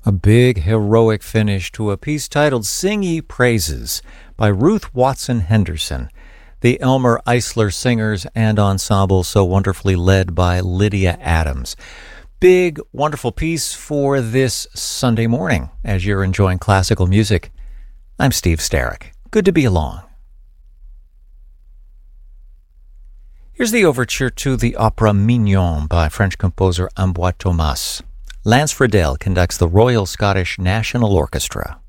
A big heroic finish to a piece titled Sing Ye Praises by Ruth Watson Henderson, the Elmer Eisler Singers and Ensemble, so wonderfully led by Lydia Adams. Big, wonderful piece for this Sunday morning as you're enjoying classical music. I'm Steve Starrick. Good to be along. Here's the overture to the opera Mignon by French composer Ambroise Thomas. Lance Friedel conducts the Royal Scottish National Orchestra.